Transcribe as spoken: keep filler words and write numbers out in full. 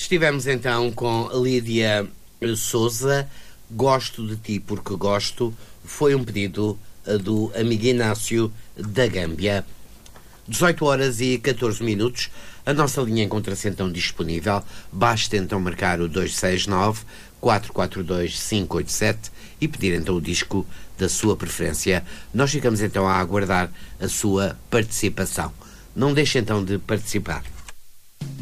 Estivemos então com Lídia Souza. Gosto de ti porque gosto. Foi um pedido do amigo Inácio da Gâmbia. dezoito horas e catorze minutos. A nossa linha encontra-se então disponível. Basta então marcar o dois seis nove, quatro quatro dois, cinco oito sete e pedir então o disco da sua preferência. Nós ficamos então a aguardar a sua participação. Não deixe então de participar.